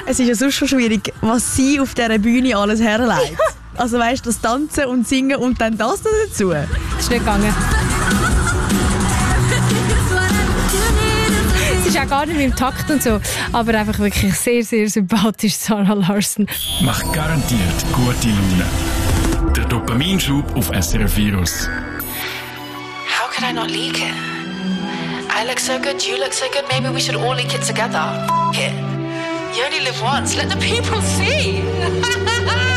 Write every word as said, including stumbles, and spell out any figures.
Es ist ja sonst schon schwierig, was sie auf dieser Bühne alles herleitet. Also weißt du, das Tanzen und Singen und dann das noch dazu. Das ist nicht gegangen. Es ist auch gar nicht mit dem Takt und so, aber einfach wirklich sehr, sehr sympathisch, Zara Larsson. Macht garantiert gute Laune. Der Dopaminschub auf S R F Virus. How could I not leak it? I look so good, you look so good, maybe we should all leak it together. F*** it. You only live once, let the people see.